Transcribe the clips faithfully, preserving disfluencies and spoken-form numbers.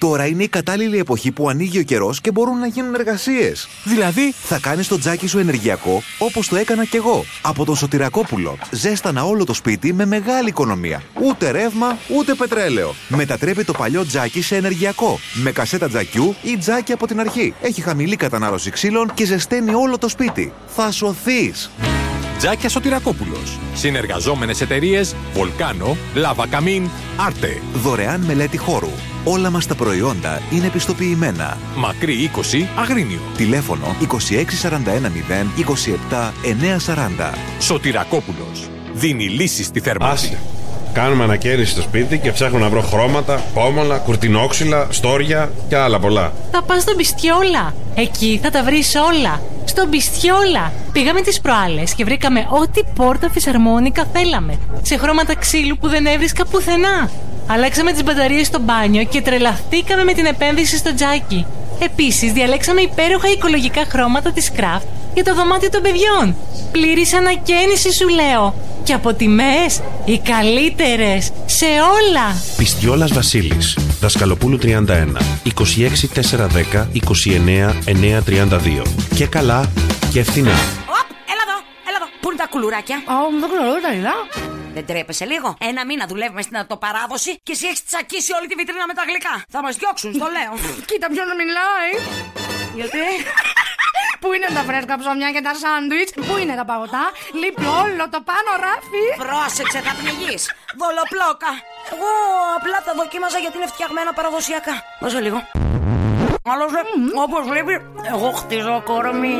Τώρα είναι η κατάλληλη εποχή που ανοίγει ο καιρός και μπορούν να γίνουν εργασίες. Δηλαδή, θα κάνεις το τζάκι σου ενεργειακό όπως το έκανα κι εγώ. Από τον Σωτηρακόπουλο. Ζέστανα όλο το σπίτι με μεγάλη οικονομία. Ούτε ρεύμα, ούτε πετρέλαιο. Μετατρέπει το παλιό τζάκι σε ενεργειακό. Με κασέτα τζακιού ή τζάκι από την αρχή. Έχει χαμηλή κατανάλωση ξύλων και ζεσταίνει όλο το σπίτι. Θα σωθείς. Τζάκια Σωτηρακόπουλος. Συνεργαζόμενες εταιρείες Volcano, Lava Kamin, Arte. Δωρεάν μελέτη χώρου. Όλα μας τα προϊόντα είναι πιστοποιημένα. Μακρύ είκοσι, Αγρίνιο. Τηλέφωνο είκοσι έξι σαράντα ένα μηδέν είκοσι επτά εννιακόσια σαράντα. Σωτηρακόπουλος. Δίνει λύσεις στη θέρμανση. Άσε. Κάνουμε ανακαίνιση στο σπίτι και ψάχνω να βρω χρώματα, πόμολα, κουρτινόξυλα, στόρια και άλλα πολλά. Θα πας στον Πιστιόλα. Εκεί θα τα βρεις όλα. Στον Πιστιόλα. Πήγαμε τις προάλλες και βρήκαμε ό,τι πόρτα φυσαρμόνικα θέλαμε. Σε χρώματα ξύλου που δεν έβρισκα πουθενά. Αλλάξαμε τις μπαταρίες στο μπάνιο και τρελαθήκαμε με την επένδυση στο τζάκι. Επίσης, διαλέξαμε υπέροχα οικολογικά χρώματα της Craft για το δωμάτιο των παιδιών. Πλήρης ανακαίνιση, σου λέω. Και από τιμές, οι καλύτερες σε όλα. Πιστιόλας Βασίλης, Δασκαλοπούλου τριάντα ένα, είκοσι έξι τετρακόσια δέκα, είκοσι εννέα εννιακόσια τριάντα δύο. Και καλά και φθηνά. Οπ, έλα εδώ, έλα εδώ. Πού είναι τα κουλουράκια? Α, δεν ξέρω, τα είδα. Δεν τρέπεσαι λίγο? Ένα μήνα δουλεύουμε στην αυτοπαράδοση και εσύ έχεις τσακίσει όλη τη βιτρίνα με τα γλυκά. Θα μας διώξουν, στο λέω. Κοίτα ποιος να μιλάει. Γιατί? Πού είναι τα φρέσκα ψωμιά και τα σάντουιτς? Πού είναι τα παγωτά? Λείπει όλο το πάνω ράφι. Πρόσεξε, θα πνιγείς. Δολοπλόκα. Εγώ απλά τα δοκίμαζα γιατί είναι φτιαγμένα παραδοσιακά. Δώσε λίγο. Άλλωστε, όπως βλέπει, εγώ χτίζω κορμί.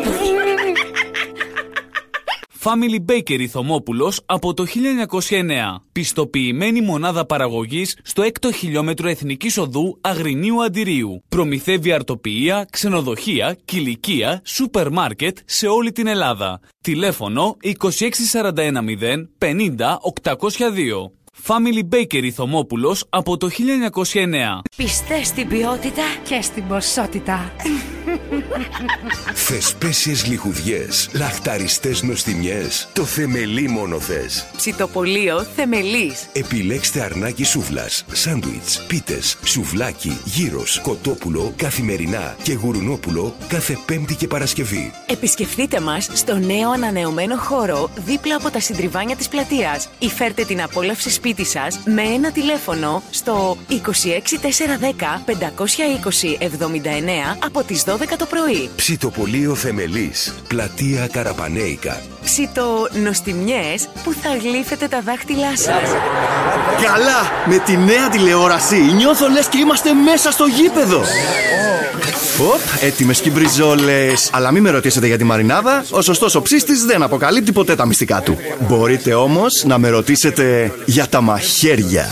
Family Bakery Θωμόπουλος από το χίλια εννιακόσια εννέα. Πιστοποιημένη μονάδα παραγωγής στο έκτο χιλιόμετρο Εθνικής Οδού Αγρινίου Αντιρίου. Προμηθεύει αρτοποιεία, ξενοδοχεία, κηλικεία, σούπερ μάρκετ σε όλη την Ελλάδα. Τηλέφωνο είκοσι έξι σαράντα ένα μηδέν πενήντα οκτακόσια δύο. Family Bakery Θωμόπουλος από το χίλια εννιακόσια εννέα. Πιστές στην ποιότητα και στην ποσότητα. Θεσπέσιες λιχουδιές, λαχταριστές νοστιμιές, το θεμελί μόνο θες. Ψητοπολείο Θεμελής. Επιλέξτε αρνάκι σούβλας, σάντουιτς, πίτες, σουβλάκι, γύρος, κοτόπουλο, καθημερινά και γουρουνόπουλο κάθε Πέμπτη και Παρασκευή. Επισκεφτείτε μας στο νέο ανανεωμένο χώρο δίπλα από τα συντριβάνια της πλατείας ή φέρτε την απόλαυση σπίτι σας με ένα τηλέφωνο στο είκοσι έξι τετρακόσια δέκα πεντακόσια είκοσι εβδομήντα εννέα από τις δώδεκα το πρωί. Ψητοπολείο Θεμελής, πλατεία Καραπανέικα. Ψητονοστιμιές που θα γλύφετε τα δάχτυλά σας. Καλά! Με τη νέα τηλεόραση νιώθω λες και είμαστε μέσα στο γήπεδο. Οπ, έτοιμες κυμπριζόλες. Αλλά μην με ρωτήσετε για τη μαρινάδα. Ο σωστός οψίστης δεν αποκαλύπτει ποτέ τα μυστικά του. Μπορείτε όμως να με ρωτήσετε για τα μαχαίρια.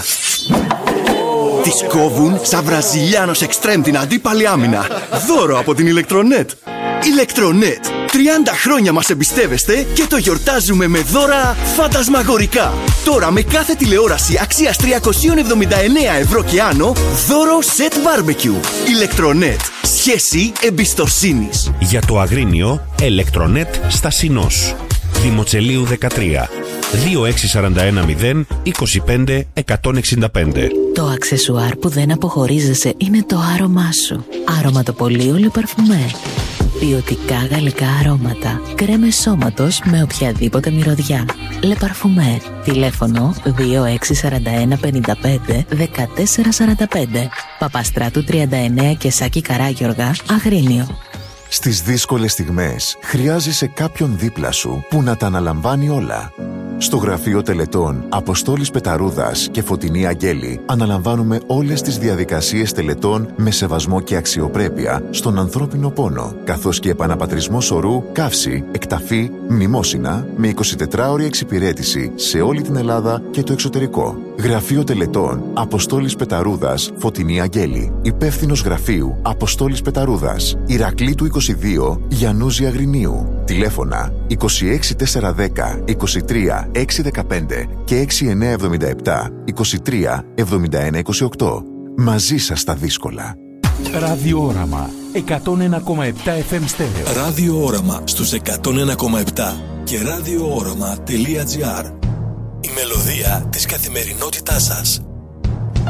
Τις κόβουν σαν Βραζιλιάνος εξτρέμ την αντίπαλη άμυνα. Δώρο από την Ηλεκτρονέτ. Ηλεκτρονέτ. τριάντα χρόνια μας εμπιστεύεστε και το γιορτάζουμε με δώρα φαντασμαγορικά. Τώρα με κάθε τηλεόραση αξίας τριακόσια εβδομήντα εννέα ευρώ και άνω, δώρο set barbecue. Ηλεκτρονέτ. Σχέση εμπιστοσύνης. Για το Αγρίνιο, Ηλεκτρονέτ Στασινός. Δημοτσελείου δεκατρία. δύο έξι σαράντα ένα μηδέν είκοσι πέντε εκατόν εξήντα πέντε. Το αξεσουάρ που δεν αποχωρίζεσαι είναι το άρωμά σου. Αρωματοπολείο Le Parfumé. Ποιοτικά γαλλικά αρώματα. Κρέμες σώματος με οποιαδήποτε μυρωδιά. Le Parfumé. Τηλέφωνο δύο έξι σαράντα ένα πενήντα πέντε δεκατέσσερα σαράντα πέντε. Παπαστράτου τριάντα εννέα και Σάκη Καράγιοργα, Αγρίνιο. Στις δύσκολες στιγμές χρειάζεσαι κάποιον δίπλα σου που να τα αναλαμβάνει όλα. Στο γραφείο τελετών Αποστόλης Πεταρούδας και Φωτεινή Αγγέλη αναλαμβάνουμε όλες τις διαδικασίες τελετών με σεβασμό και αξιοπρέπεια στον ανθρώπινο πόνο, καθώς και επαναπατρισμό σωρού, καύση, εκταφή, μνημόσυνα με εικοσιτετράωρη εξυπηρέτηση σε όλη την Ελλάδα και το εξωτερικό. Γραφείο τελετών Αποστόλης Πεταρούδας, Φωτεινή Αγγέλη. Υπεύθυνος γραφείου Αποστόλης Πεταρούδας, Ηρακλήτου είκοσι δύο, Γιαννούζη Αγρινίου. Τηλέφωνα είκοσι έξι τετρακόσια δέκα είκοσι τρία έξι δεκαπέντε και έξι εννέα εβδομήντα επτά είκοσι τρία εβδομήντα ένα είκοσι οκτώ. Μαζί σας στα δύσκολα. Ραδιόραμα εκατόν ένα κόμμα επτά εφ εμ στέρεο. Ραδιόραμα στους εκατόν ένα κόμμα επτά και ραδιόραμα τελεία τζι άρ. Η μελωδία της καθημερινότητάς σας.